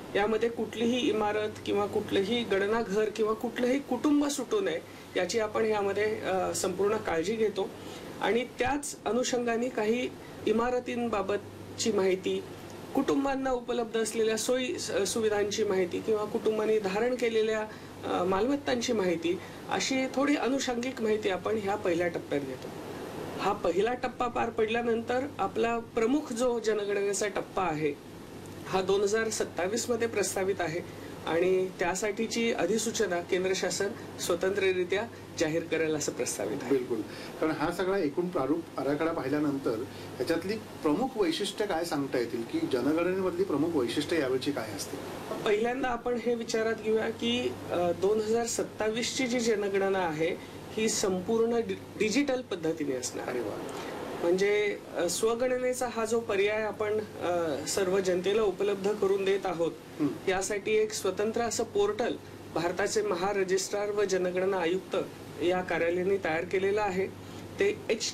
यामध्ये कुठलीही इमारत किंवा कुठलंही गणनाघर किंवा कुठलंही कुटुंब सुटू नये याची आपण यामध्ये संपूर्ण काळजी घेतो. आणि त्याच अनुषंगाने काही इमारतींबाबतची माहिती, कुटुंबांना उपलब्ध असलेल्या सोयी सुविधांची माहिती किंवा कुटुंबांनी धारण केलेल्या मालमत्तांची माहिती, अशी थोडी अनुषंगिक माहिती आपण ह्या पहिल्या टप्प्यात घेतो. हा पहिला टप्पा पार पडल्यानंतर आपला प्रमुख जो जनगणनेचा टप्पा आहे हा 2027 मध्ये प्रस्तावित आहे आणि त्यासाठीची अधिसूचना केंद्र शासन स्वतंत्ररित्या जाहीर करेल असं प्रस्तावित आहे. बिलकुल. कारण हा सगळा एकूण प्रारूप आराखडा पाहिल्यानंतर याच्यातली प्रमुख वैशिष्ट्य काय सांगता येतील की जनगणनेमधली प्रमुख वैशिष्ट्य यावेळची काय असतील? पहिल्यांदा आपण हे विचारात घेऊया की 2027 ची जी जनगणना आहे ही संपूर्ण डिजिटल पद्धतीने असणार. अरे वा. म्हणजे स्वगणनेचा हा जो पर्याय आपण सर्व जनतेला उपलब्ध करून देत आहोत, यासाठी एक स्वतंत्र असं पोर्टल भारताचे महारजिस्ट्रार व जनगणना आयुक्त या कार्यालयाने तयार केलेलं आहे. ते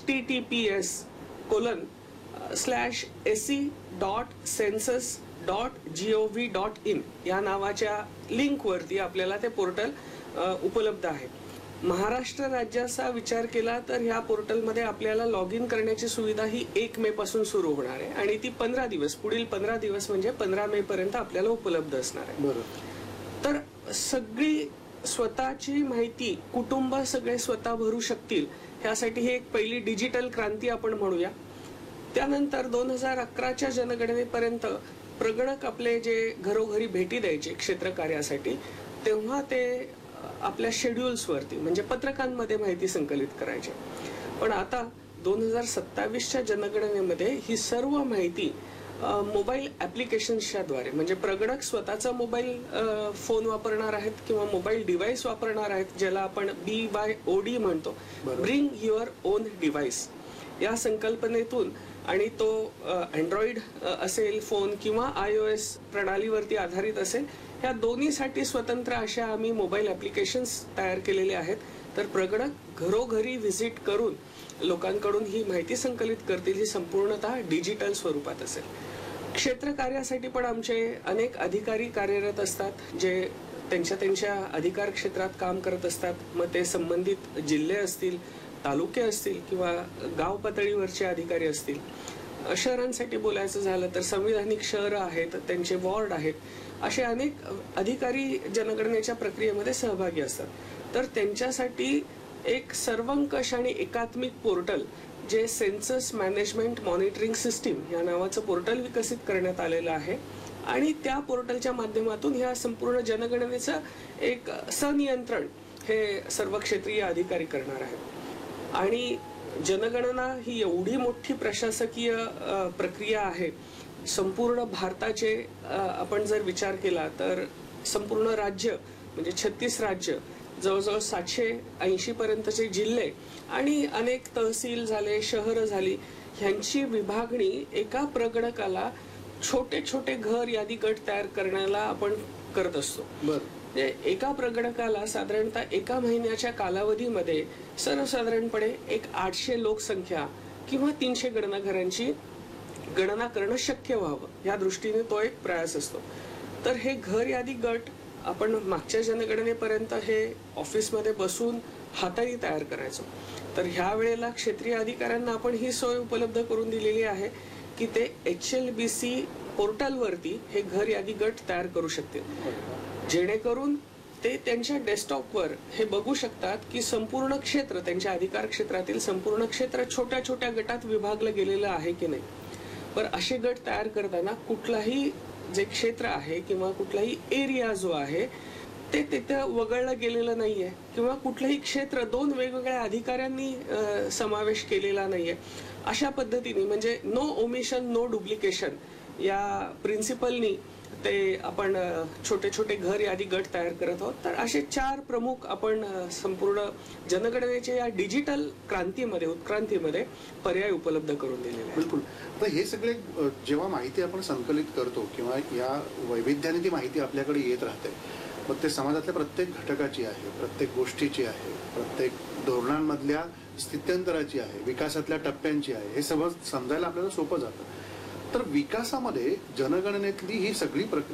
https://se.census.gov.in या नावाच्या लिंकवरती आपल्याला ते पोर्टल उपलब्ध आहे. महाराष्ट्र राज्याचा विचार केला तर ह्या पोर्टलमध्ये आपल्याला लॉग इन करण्याची सुविधा ही 1 मे पासून सुरू होणार आहे आणि ती 15 दिवस, पुढील 15 दिवस म्हणजे 15 मे पर्यंत आपल्याला उपलब्ध असणार आहे. तर सगळी स्वतःची माहिती कुटुंब सगळे स्वतः भरू शकतील, यासाठी ही एक पहिली डिजिटल क्रांती आपण म्हणूया. त्यानंतर 2011च्या जनगणनेपर्यंत प्रगणक आपले जे घरोघरी भेटी द्यायचे क्षेत्र कार्यासाठी, तेव्हा ते आपल्या शेड्यूल्सवरती म्हणजे पत्रकांमध्ये माहिती संकलित करायची. पण आता 2027च्या जनगणनेमध्ये ही सर्व माहिती मोबाईल ऍप्लिकेशन्सच्या द्वारे, म्हणजे प्रगणक स्वतःचा मोबाईल फोन वापरणार आहेत किंवा मोबाईल डिव्हाइस वापरणार आहेत, ज्याला आपण BYOD म्हणतो, ब्रिंग युअर ओन डिव्हाइस या संकल्पनेतून, आणि तो अँड्रॉइड असेल फोन किंवा iOS प्रणालीवरती आधारित असेल, ह्या दोन्हीसाठी स्वतंत्र अशा आम्ही मोबाईल ऍप्लिकेशन्स तयार केलेले आहेत. तर प्रगणक घरोघरी व्हिजिट करून लोकांकडून ही माहिती संकलित करतील. ही संपूर्णतः डिजिटल स्वरूपात असेल. क्षेत्र कार्यासाठी पण आमचे अनेक अधिकारी कार्यरत असतात, जे त्यांच्या अधिकार क्षेत्रात काम करत असतात. मग ते संबंधित जिल्हे असतील, तालुके असतील किंवा गाव पातळीवरचे अधिकारी असतील. शहरांसाठी बोलायचं झालं तर संविधानिक शहरं आहेत, त्यांचे वॉर्ड आहेत, असे अनेक अधिकारी जनगणनेच्या प्रक्रियेमध्ये सहभागी असतात. तर त्यांच्यासाठी एक सर्वंकष आणि एकात्मिक पोर्टल, जे सेन्सस मॅनेजमेंट मॉनिटरिंग सिस्टीम या नावाचं पोर्टल विकसित करण्यात आलेलं आहे. आणि त्या पोर्टलच्या माध्यमातून ह्या संपूर्ण जनगणनेचं एक सनियंत्रण हे सर्व क्षेत्रीय अधिकारी करणार आहेत. आणि जनगणना ही एवढी मोठी प्रशासकीय प्रक्रिया आहे. संपूर्ण भारताचे आपण जर विचार केला तर संपूर्ण राज्य म्हणजे 36 राज्य, जवळजवळ 780 पर्यंतचे जिल्हे आणि अनेक तहसील झाले, शहरं झाली, ह्यांची विभागणी एका प्रगणकाला छोटे छोटे घर यादी गट तयार करण्याला आपण करत असतो. एका प्रगणकाला साधारणतः एका महिन्याच्या कालावधीमध्ये सर्वसाधारणपणे एक 800 लोकसंख्या किंवा 300 गणनाघरांची गणना करणं शक्य व्हावं, या दृष्टीने तो एक प्रयास असतो. तर हे घर यादी गट आपण मागच्या जनगणनेपर्यंत हे ऑफिसमध्ये बसून हाताने तयार करायचो. तर ह्या वेळेला क्षेत्रीय अधिकाऱ्यांना आपण ही सोय उपलब्ध करून दिलेली आहे की ते HLBC पोर्टलवरती हे घर यादी गट तयार करू शकतील, जेणेकरून ते त्यांच्या डेस्कटॉपवर हे बघू शकतात की संपूर्ण क्षेत्र, त्यांच्या अधिकार क्षेत्रातील संपूर्ण क्षेत्र छोट्या छोट्या गटात विभागलं गेलेलं आहे की नाही. पण असे गट तयार करताना कुठलाही जे क्षेत्र आहे किंवा कुठलाही एरिया जो आहे ते तिथं वगळलं गेलेलं नाहीये किंवा कुठलंही क्षेत्र 2 वेगवेगळ्या अधिकाऱ्यांनी समावेश केलेला नाहीये. अशा पद्धतीने म्हणजे नो ओमिशन नो डुप्लिकेशन या प्रिन्सिपलनी ते आपण छोटे छोटे घर यादी गट तयार करत आहोत. तर असे 4 प्रमुख आपण संपूर्ण जनगणनेच्या या डिजिटल क्रांतीमध्ये, उत्क्रांतीमध्ये पर्याय उपलब्ध करून दिलेले आहेत. बिलकुल. आता हे सगळे जेव्हा माहिती आपण संकलित करतो किंवा या वैविध्याने ती माहिती आपल्याकडे येत राहते, मग ते समाजातल्या प्रत्येक घटकाची आहे, प्रत्येक गोष्टीची आहे, प्रत्येक धोरणांमधल्या स्थित्यंतराची आहे, विकासातल्या टप्प्यांची आहे, हे सगळं समजायला आपल्याला सोपं जातं. तर विकासामध्ये जनगणनेतली ही सगळी